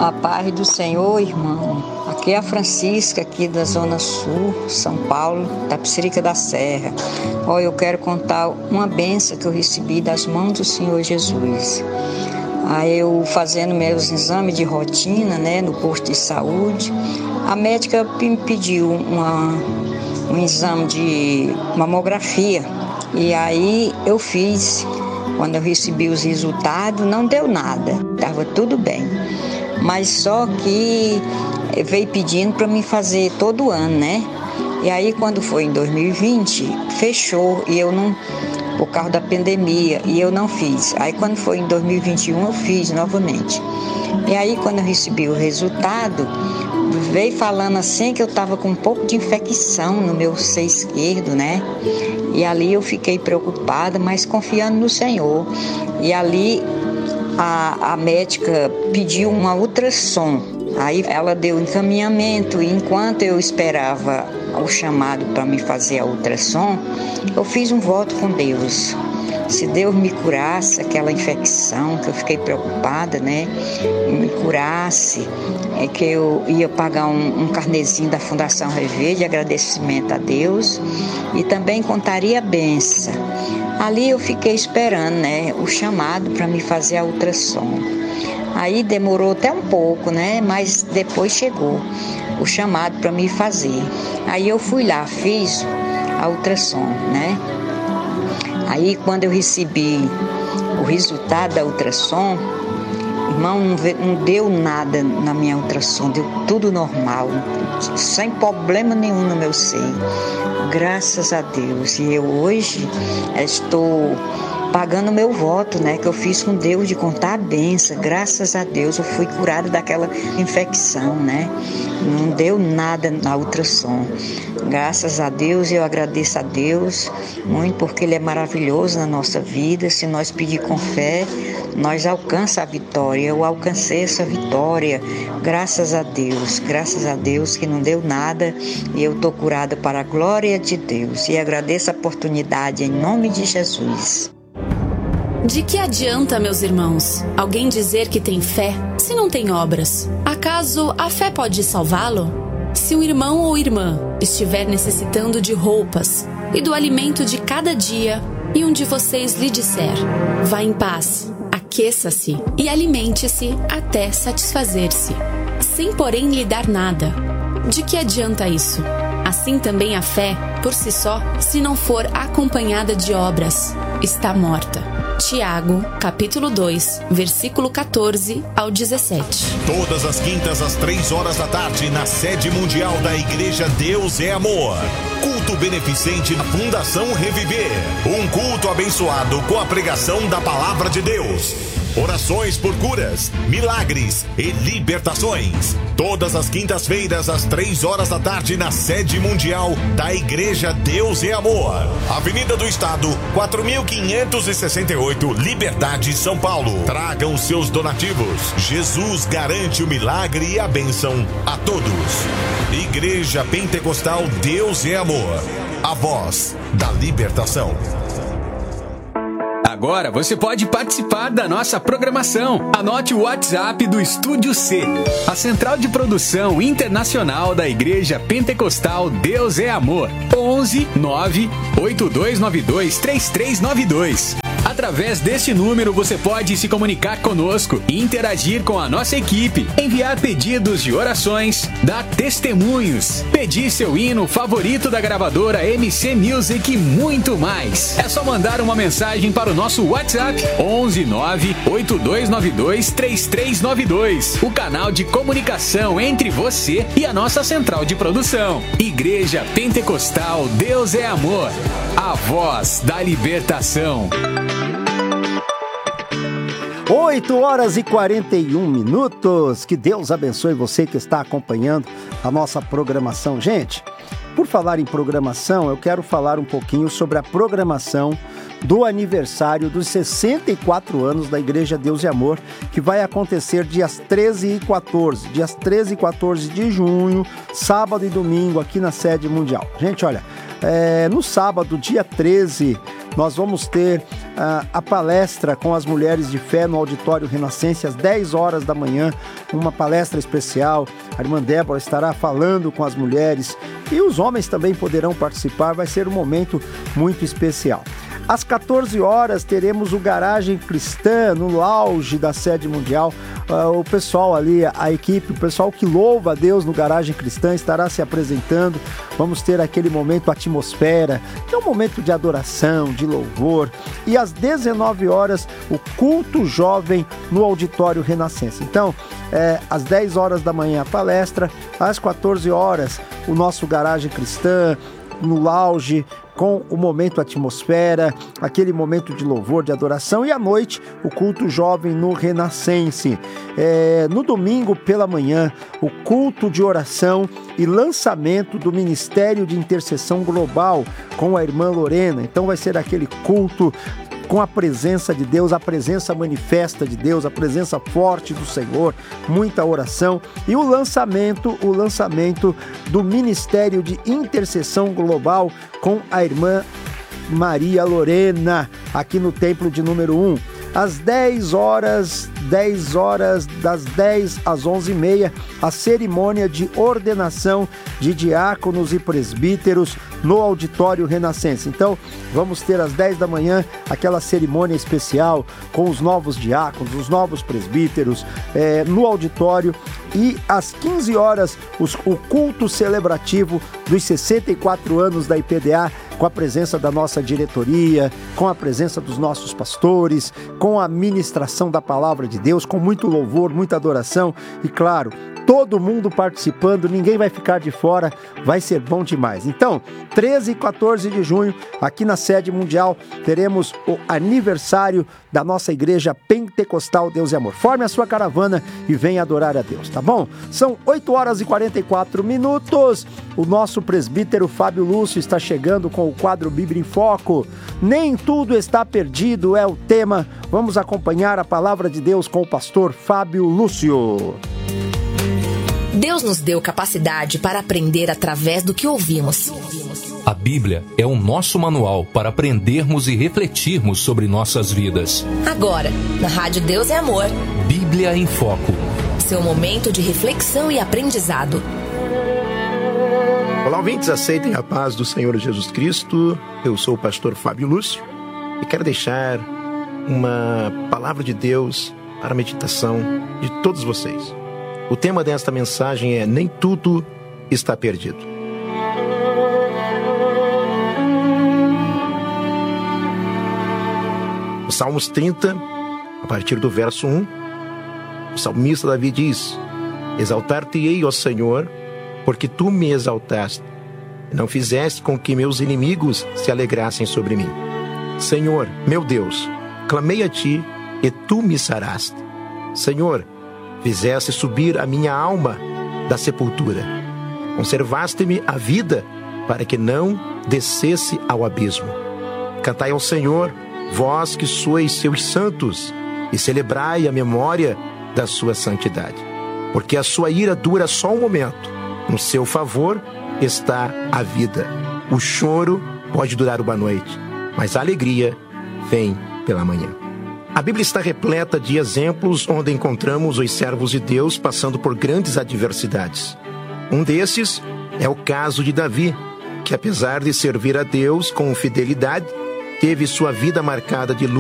A paz do Senhor, irmão. Aqui é a Francisca, aqui da Zona Sul, São Paulo, Tapicerica da Serra. Eu quero contar uma bênção que eu recebi das mãos do Senhor Jesus. Aí eu fazendo meus exames de rotina, no posto de saúde, a médica me pediu um exame de mamografia. E aí eu fiz. Quando eu recebi os resultados, não deu nada, estava tudo bem. Mas só que veio pedindo para mim fazer todo ano, E aí quando foi em 2020, fechou e eu não, por causa da pandemia, e eu não fiz. Aí quando foi em 2021 eu fiz novamente. E aí quando eu recebi o resultado, veio falando assim que eu estava com um pouco de infecção no meu seio esquerdo, E ali eu fiquei preocupada, mas confiando no Senhor. E ali a médica pediu uma ultrassom. Aí ela deu encaminhamento e enquanto eu esperava o chamado para me fazer a ultrassom, eu fiz um voto com Deus. Se Deus me curasse aquela infecção, que eu fiquei preocupada, e me curasse, que eu ia pagar um carnezinho da Fundação Rever de agradecimento a Deus e também contaria a benção. Ali eu fiquei esperando, o chamado para me fazer a ultrassom. Aí demorou até um pouco, mas depois chegou o chamado para me fazer. Aí eu fui lá, fiz a ultrassom, Aí quando eu recebi o resultado da ultrassom, irmão, não deu nada na minha ultrassom, deu tudo normal, sem problema nenhum no meu seio. Graças a Deus. E eu hoje estou pagando meu voto, que eu fiz com Deus de contar a bênção. Graças a Deus eu fui curada daquela infecção, Não deu nada na ultrassom. Graças a Deus, eu agradeço a Deus muito porque Ele é maravilhoso na nossa vida. Se nós pedir com fé, nós alcançamos a vitória. Eu alcancei essa vitória, graças a Deus que não deu nada e eu estou curada para a glória de Deus. E agradeço a oportunidade em nome de Jesus. De que adianta, meus irmãos, alguém dizer que tem fé se não tem obras? Acaso a fé pode salvá-lo? Se um irmão ou irmã estiver necessitando de roupas e do alimento de cada dia, e um de vocês lhe disser: vá em paz, aqueça-se e alimente-se até satisfazer-se, sem porém lhe dar nada, de que adianta isso? Assim também a fé, por si só, se não for acompanhada de obras, está morta. Tiago, capítulo 2, versículo 14 ao 17. Todas as quintas às 3h, na sede mundial da Igreja Deus é Amor. Culto beneficente na Fundação Reviver. Um culto abençoado com a pregação da Palavra de Deus. Orações por curas, milagres e libertações. Todas as quintas-feiras às 3h na sede mundial da Igreja Deus é Amor. Avenida do Estado, 4568, Liberdade, São Paulo. Tragam os seus donativos. Jesus garante o milagre e a bênção a todos. Igreja Pentecostal Deus é Amor. A voz da libertação. Agora você pode participar da nossa programação. Anote o WhatsApp do Estúdio C, a central de produção internacional da Igreja Pentecostal Deus é Amor. 11 9 8292 3392. Através deste número você pode se comunicar conosco e interagir com a nossa equipe, enviar pedidos de orações, dar testemunhos, pedir seu hino favorito da gravadora MC Music e muito mais. É só mandar uma mensagem para o nosso WhatsApp 11 9 8292 3392, o canal de comunicação entre você e a nossa central de produção. Igreja Pentecostal Deus é Amor, a voz da libertação. 8h41. Que Deus abençoe você que está acompanhando a nossa programação. Gente, por falar em programação, eu quero falar um pouquinho sobre a programação do aniversário dos 64 anos da Igreja Deus e Amor, que vai acontecer dias 13 e 14. Dias 13 e 14 de junho, sábado e domingo, aqui na sede mundial. Gente, olha, no sábado, dia 13, nós vamos ter a palestra com as mulheres de fé no Auditório Renascença às 10 horas da manhã, uma palestra especial. A irmã Débora estará falando com as mulheres e os homens também poderão participar. Vai ser um momento muito especial. Às 14 horas teremos o Garagem Cristã no lounge da sede mundial. O pessoal ali, a equipe, o pessoal que louva a Deus no Garagem Cristã estará se apresentando. Vamos ter aquele momento atmosfera, que é um momento de adoração, de louvor. E às 19 horas, o culto jovem no Auditório Renascença. Então, às 10 horas da manhã a palestra, às 14 horas o nosso Garagem Cristã no lounge, com o momento atmosfera, aquele momento de louvor, de adoração, e à noite o culto jovem no Renascense. No domingo pela manhã, o culto de oração e lançamento do Ministério de Intercessão Global com a irmã Lorena. Então vai ser aquele culto com a presença de Deus, a presença manifesta de Deus, a presença forte do Senhor, muita oração e o lançamento do Ministério de Intercessão Global com a irmã Maria Lorena, aqui no Templo de número 1. Às 10 horas, das 10 às 11h30, a cerimônia de ordenação de diáconos e presbíteros no Auditório Renascença. Então, vamos ter às 10 da manhã aquela cerimônia especial com os novos diáconos, os novos presbíteros no auditório. E às 15 horas, o culto celebrativo dos 64 anos da IPDA, com a presença da nossa diretoria, com a presença dos nossos pastores, com a ministração da palavra de Deus, com muito louvor, muita adoração e, claro, todo mundo participando, ninguém vai ficar de fora, vai ser bom demais. Então, 13 e 14 de junho, aqui na sede mundial, teremos o aniversário da nossa igreja pentecostal Deus é Amor. Forme a sua caravana e venha adorar a Deus, tá bom? São 8 horas e 44 minutos. O nosso presbítero Fábio Lúcio está chegando com o quadro Bíblia em Foco. Nem tudo está perdido é o tema. Vamos acompanhar a palavra de Deus com o pastor Fábio Lúcio. Deus nos deu capacidade para aprender através do que ouvimos. A Bíblia é o nosso manual para aprendermos e refletirmos sobre nossas vidas. Agora, na Rádio Deus é Amor. Bíblia em Foco. Seu momento de reflexão e aprendizado. Olá, ouvintes, aceitem a paz do Senhor Jesus Cristo. Eu sou o pastor Fábio Lúcio e quero deixar uma palavra de Deus para a meditação de todos vocês. O tema desta mensagem é: nem tudo está perdido. O Salmos 30, a partir do verso 1, o salmista Davi diz: exaltar-te-ei, ó Senhor, porque tu me exaltaste, e não fizeste com que meus inimigos se alegrassem sobre mim. Senhor, meu Deus, clamei a ti, e tu me saraste. Senhor, fizeste subir a minha alma da sepultura. Conservaste-me a vida para que não descesse ao abismo. Cantai ao Senhor, vós que sois seus santos, e celebrai a memória da sua santidade. Porque a sua ira dura só um momento. No seu favor está a vida. O choro pode durar uma noite, mas a alegria vem pela manhã. A Bíblia está repleta de exemplos onde encontramos os servos de Deus passando por grandes adversidades. Um desses é o caso de Davi, que apesar de servir a Deus com fidelidade, teve sua vida marcada de luta